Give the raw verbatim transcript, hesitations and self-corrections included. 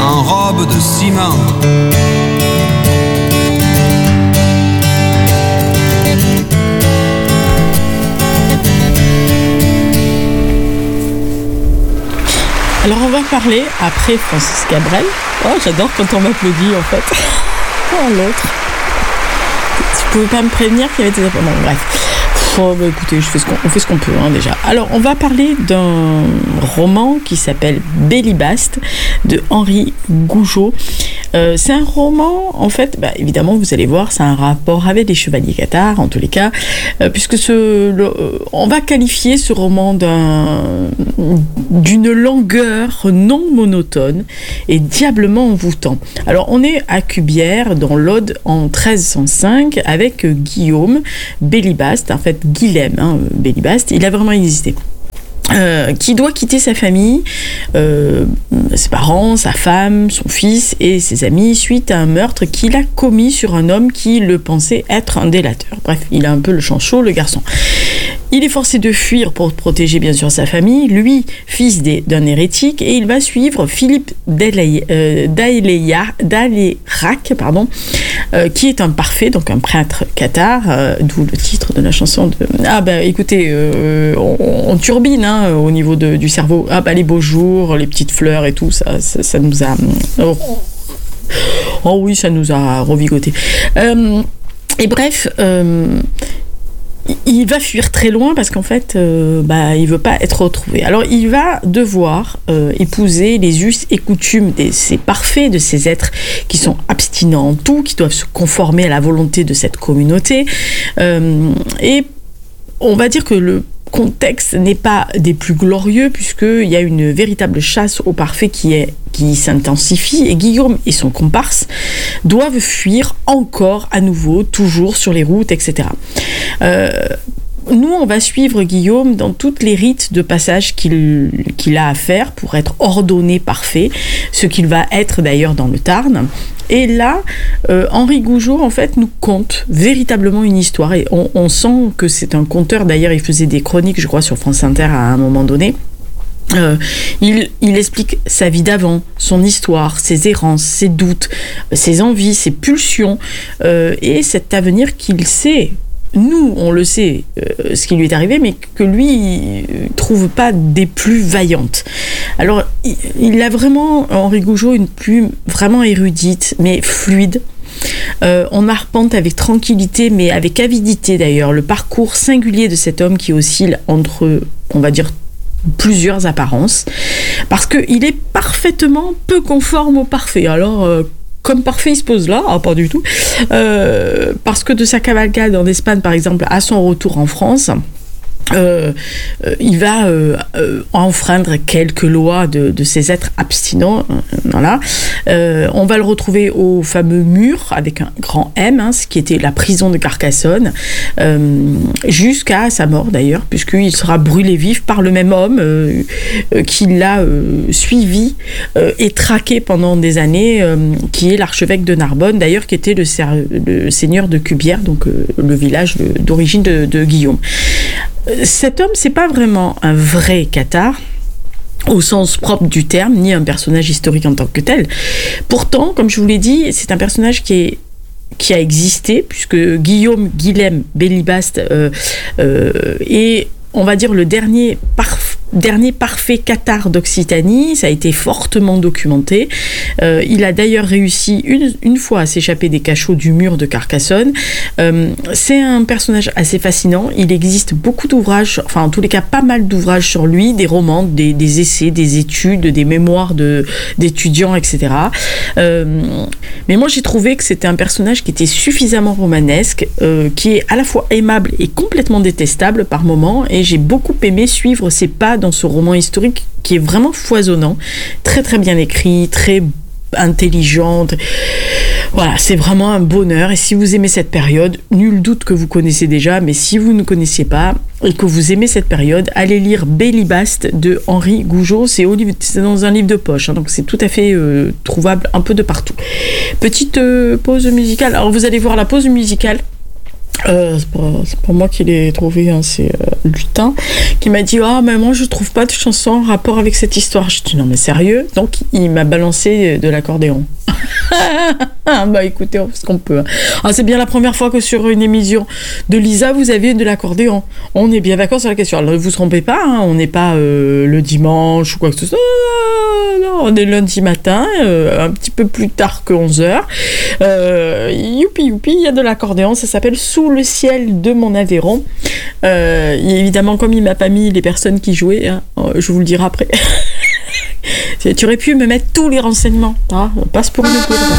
en robe de ciment. Alors on va parler après Francis Cabrel. Oh, j'adore quand on m'applaudit en fait. Oh, l'autre. Tu pouvais pas me prévenir qu'il y avait des... Bon, bref. Oh, bah, écoutez, je fais ce qu'on, on fait ce qu'on peut hein, déjà. Alors, on va parler d'un roman qui s'appelle Bélibast de Henri Gougeot. Euh, c'est un roman, en fait, bah, évidemment, vous allez voir, c'est un rapport avec les chevaliers cathares, en tous les cas, euh, puisque ce, le, euh, on va qualifier ce roman d'un, d'une longueur non monotone et diablement envoûtant. Alors, on est à Cubières, dans l'Aude, en treize cent cinq, avec euh, Guillaume Bélibast, en fait, Guilhem, hein, Bélibast, il a vraiment existé. Euh, qui doit quitter sa famille, euh, ses parents, sa femme, son fils et ses amis suite à un meurtre qu'il a commis sur un homme qui le pensait être un délateur. Bref, il a un peu le champ chaud, le garçon. Il est forcé de fuir pour protéger bien sûr sa famille, lui, fils des, d'un hérétique, et il va suivre Philippe d'Alérac, pardon, euh, qui est un parfait, donc un prêtre cathare, euh, d'où le titre de la chanson de... Ah ben écoutez, euh, on, on turbine hein, au niveau de, du cerveau. Ah ben les beaux jours, les petites fleurs et tout, ça, ça, ça nous a... Oh. oh oui, ça nous a revigoté. Euh, et bref... Euh, il va fuir très loin parce qu'en fait, euh, bah, il veut pas être retrouvé. Alors, il va devoir euh, épouser les us et coutumes de ces parfaits, de ces êtres qui sont abstinents en tout, qui doivent se conformer à la volonté de cette communauté. Euh, et on va dire que le contexte n'est pas des plus glorieux puisqu'il y a une véritable chasse au parfait qui est qui s'intensifie et Guillaume et son comparse doivent fuir encore à nouveau, toujours sur les routes, et cetera. Euh, nous, on va suivre Guillaume dans toutes les rites de passage qu'il, qu'il a à faire pour être ordonné parfait, ce qu'il va être d'ailleurs dans le Tarn. Et là, euh, Henri Gougeot, en fait, nous conte véritablement une histoire. Et on, on sent que c'est un conteur. D'ailleurs, il faisait des chroniques, je crois, sur France Inter à un moment donné. Euh, il, il explique sa vie d'avant, son histoire, ses errances, ses doutes, ses envies, ses pulsions, euh, et cet avenir qu'il sait. Nous, on le sait, euh, ce qui lui est arrivé, mais que lui ne trouve pas des plus vaillantes. Alors, il, il a vraiment, Henri Gougeot, une plume vraiment érudite, mais fluide. Euh, on arpente avec tranquillité, mais avec avidité d'ailleurs, le parcours singulier de cet homme qui oscille entre, on va dire, plusieurs apparences, parce qu'il est parfaitement peu conforme au parfait. Alors, euh, comme parfait, il se pose là, ah, pas du tout, euh, parce que de sa cavalcade en Espagne, par exemple, à son retour en France, Euh, euh, il va euh, euh, enfreindre quelques lois de, de ces êtres abstinents, euh, voilà. Euh, on va le retrouver au fameux mur avec un grand M, hein, ce qui était la prison de Carcassonne, euh, jusqu'à sa mort d'ailleurs, puisqu'il sera brûlé vif par le même homme euh, euh, qui l'a euh, suivi euh, et traqué pendant des années, euh, qui est l'archevêque de Narbonne, d'ailleurs, qui était le, ser- le seigneur de Cubières, donc euh, le village de, d'origine de, de Guillaume. Cet homme, c'est pas vraiment un vrai cathare au sens propre du terme, ni un personnage historique en tant que tel. Pourtant, comme je vous l'ai dit, c'est un personnage qui est qui a existé, puisque Guillaume Guilhem Bélibast euh, euh, est, on va dire, le dernier parfait Dernier parfait cathare d'Occitanie, ça a été fortement documenté. Euh, il a d'ailleurs réussi une, une fois à s'échapper des cachots du mur de Carcassonne. Euh, c'est un personnage assez fascinant. Il existe beaucoup d'ouvrages, enfin en tous les cas pas mal d'ouvrages sur lui, des romans, des, des essais, des études, des mémoires de, d'étudiants, et cetera. Euh, mais moi j'ai trouvé que c'était un personnage qui était suffisamment romanesque, euh, qui est à la fois aimable et complètement détestable par moments, et j'ai beaucoup aimé suivre ses pas dans ce roman historique qui est vraiment foisonnant, très très bien écrit, très intelligent. Voilà, c'est vraiment un bonheur. Et si vous aimez cette période, nul doute que vous connaissez déjà, mais si vous ne connaissez pas et que vous aimez cette période, allez lire Bélibast de Henri Gougeot. C'est, au livre, c'est dans un livre de poche, hein, donc c'est tout à fait euh, trouvable un peu de partout. Petite euh, pause musicale. Alors vous allez voir la pause musicale. Euh, c'est, pas, c'est pas moi qui l'ai trouvé, hein, c'est euh, Lutin qui m'a dit ah mais moi je trouve pas de chanson en rapport avec cette histoire. Je dis non mais sérieux, donc il m'a balancé de l'accordéon. Bah écoutez, on fait ce qu'on peut. Ah, c'est bien la première fois que sur une émission de Lisa vous avez de l'accordéon. On est bien d'accord sur la question. Alors ne vous trompez pas, hein, on n'est pas euh, le dimanche ou quoi que ce soit. Non, on est lundi matin, euh, un petit peu plus tard que onze heures. Euh, youpi youpi, il y a de l'accordéon, ça s'appelle Sous le ciel de mon Aveyron. Euh, évidemment, comme il m'a pas mis les personnes qui jouaient, hein, je vous le dirai après. Tu aurais pu me mettre tous les renseignements, hein, passe pour une gourde.